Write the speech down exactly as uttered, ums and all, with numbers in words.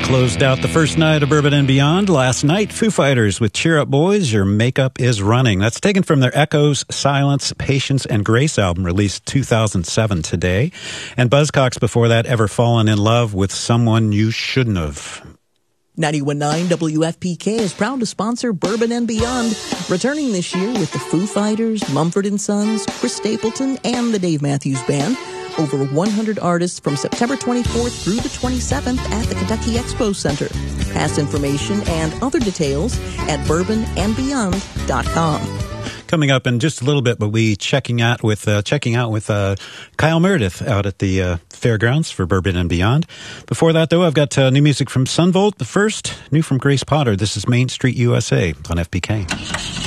Closed out the first night of Bourbon and Beyond last night. Foo Fighters with Cheer Up Boys, Your Makeup is Running. That's taken from their Echoes, Silence, Patience, and Grace album released two thousand seven today. And Buzzcocks before that, Ever Fallen in Love with Someone You Shouldn't Have. ninety-one point nine W F P K is proud to sponsor Bourbon and Beyond, returning this year with the Foo Fighters, Mumford and Sons, Chris Stapleton, and the Dave Matthews Band. Over one hundred artists from September twenty-fourth through the twenty-seventh at the Kentucky Expo Center. Past information and other details at bourbon and beyond dot com. Coming up in just a little bit, but we checking out with uh, checking out with uh, Kyle Meredith out at the uh, fairgrounds for Bourbon and Beyond. Before that, though, I've got uh, new music from Sunvolt. The first, new from Grace Potter. This is Main Street U S A on F P K.